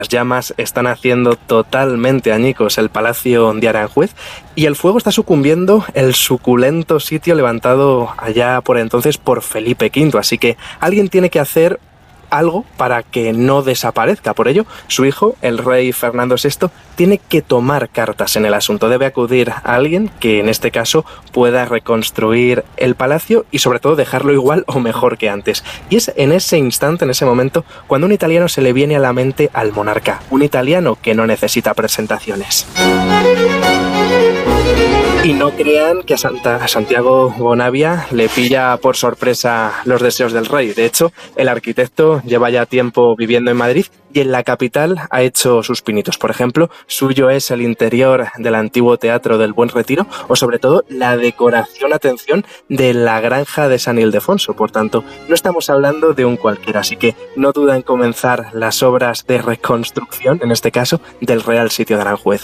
llamas están haciendo totalmente añicos el Palacio de Aranjuez y el fuego está sucumbiendo el suculento sitio levantado allá por entonces por Felipe V. Así que alguien tiene que hacer algo para que no desaparezca. Por ello, su hijo, el rey Fernando VI, tiene que tomar cartas en el asunto. Debe acudir a alguien que, en este caso, pueda reconstruir el palacio y, sobre todo, dejarlo igual o mejor que antes. Y es en ese instante, en ese momento, cuando un italiano se le viene a la mente al monarca. Un italiano que no necesita presentaciones. Y no crean que a Santiago Bonavia le pilla por sorpresa los deseos del rey. De hecho, el arquitecto lleva ya tiempo viviendo en Madrid y en la capital ha hecho sus pinitos. Por ejemplo, suyo es el interior del antiguo Teatro del Buen Retiro o, sobre todo, la decoración, atención, de la granja de San Ildefonso. Por tanto, no estamos hablando de un cualquiera, así que no duda en comenzar las obras de reconstrucción, en este caso, del Real Sitio de Aranjuez.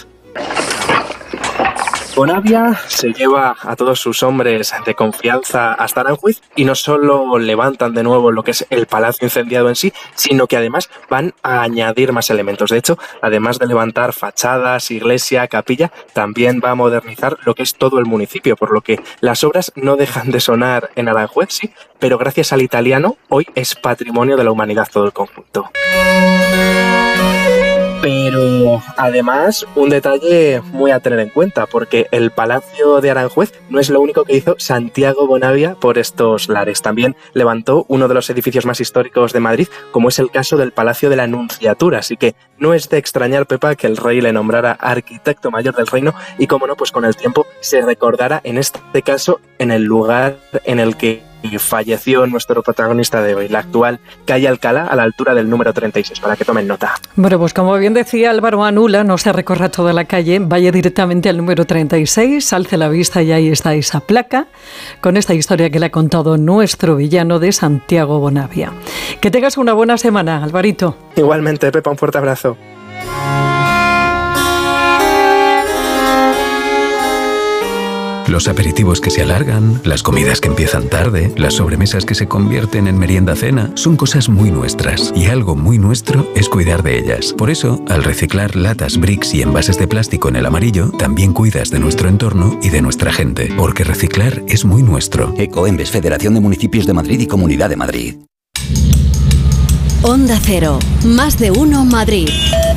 Bonavia se lleva a todos sus hombres de confianza hasta Aranjuez y no solo levantan de nuevo lo que es el palacio incendiado en sí, sino que además van a añadir más elementos. De hecho, además de levantar fachadas, iglesia, capilla, también va a modernizar lo que es todo el municipio, por lo que las obras no dejan de sonar en Aranjuez, sí, pero gracias al italiano, hoy es patrimonio de la humanidad todo el conjunto. Pero además, un detalle muy a tener en cuenta, porque el Palacio de Aranjuez no es lo único que hizo Santiago Bonavia por estos lares. También levantó uno de los edificios más históricos de Madrid, como es el caso del Palacio de la Nunciatura. Así que no es de extrañar, Pepa, que el rey le nombrara arquitecto mayor del reino y, como no, pues con el tiempo se recordará, en este caso, en el lugar en el que falleció nuestro protagonista de hoy, la actual calle Alcalá, a la altura del número 36, para que tomen nota. Bueno, pues como bien decía Álvaro Anula, no se recorra toda la calle, vaya directamente al número 36, alce la vista y ahí está esa placa con esta historia que le ha contado nuestro villano de Santiago Bonavia. Que tengas una buena semana, Alvarito. Igualmente, Pepa, un fuerte abrazo. Los aperitivos que se alargan, las comidas que empiezan tarde, las sobremesas que se convierten en merienda-cena, son cosas muy nuestras. Y algo muy nuestro es cuidar de ellas. Por eso, al reciclar latas, bricks y envases de plástico en el amarillo, también cuidas de nuestro entorno y de nuestra gente. Porque reciclar es muy nuestro. Ecoembes, Federación de Municipios de Madrid y Comunidad de Madrid. Onda Cero, más de uno Madrid.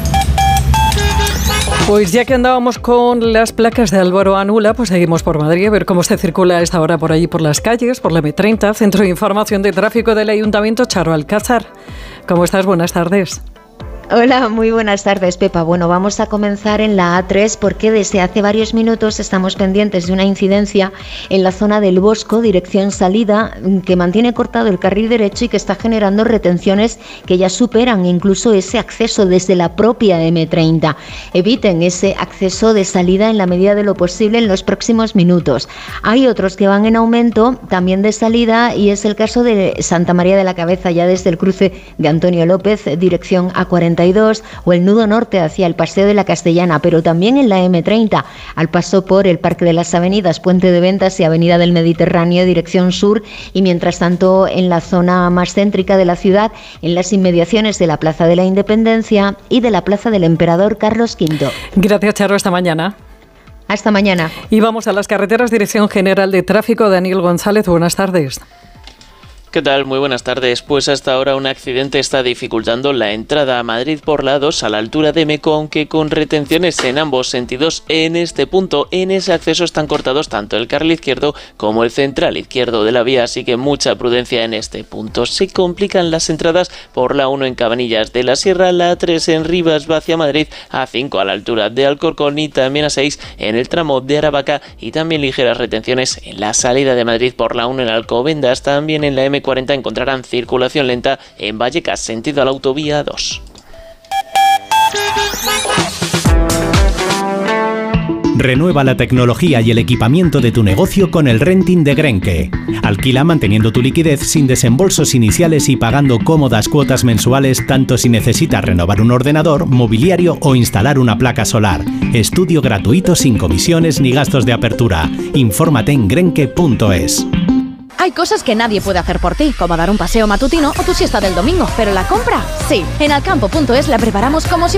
Pues ya que andábamos con las placas de Álvaro Anula, pues seguimos por Madrid a ver cómo se circula a esta hora por allí, por las calles, por la M30, Centro de Información de Tráfico del Ayuntamiento, Charo Alcázar. ¿Cómo estás? Buenas tardes. Hola, muy buenas tardes, Pepa. Bueno, vamos a comenzar en la A3 porque desde hace varios minutos estamos pendientes de una incidencia en la zona del Bosco, dirección salida, que mantiene cortado el carril derecho y que está generando retenciones que ya superan incluso ese acceso desde la propia M30. Eviten ese acceso de salida en la medida de lo posible en los próximos minutos. Hay otros que van en aumento, también de salida, y es el caso de Santa María de la Cabeza, ya desde el cruce de Antonio López, dirección A42, o el nudo norte hacia el Paseo de la Castellana, pero también en la M30, al paso por el Parque de las Avenidas, Puente de Ventas y Avenida del Mediterráneo, dirección sur, y mientras tanto en la zona más céntrica de la ciudad, en las inmediaciones de la Plaza de la Independencia y de la Plaza del Emperador Carlos V. Gracias, Charo, hasta mañana. Hasta mañana. Y vamos a las carreteras, Dirección General de Tráfico, Daniel González, buenas tardes. ¿Qué tal? Muy buenas tardes. Pues hasta ahora un accidente está dificultando la entrada a Madrid por la 2 a la altura de Meco, aunque con retenciones en ambos sentidos en este punto. En ese acceso están cortados tanto el carril izquierdo como el central izquierdo de la vía, así que mucha prudencia en este punto. Se complican las entradas por la 1 en Cabanillas de la Sierra, la 3 en Rivas hacia Madrid, a 5 a la altura de Alcorcón y también a 6 en el tramo de Aravaca, y también ligeras retenciones en la salida de Madrid por la 1 en Alcobendas. También en la M40 encontrarán circulación lenta en Vallecas, sentido a la autovía 2. Renueva la tecnología y el equipamiento de tu negocio con el renting de Grenke. Alquila manteniendo tu liquidez sin desembolsos iniciales y pagando cómodas cuotas mensuales, tanto si necesitas renovar un ordenador, mobiliario o instalar una placa solar. Estudio gratuito sin comisiones ni gastos de apertura. Infórmate en grenke.es. Hay cosas que nadie puede hacer por ti, como dar un paseo matutino o tu siesta del domingo, pero la compra, sí. En alcampo.es la preparamos como si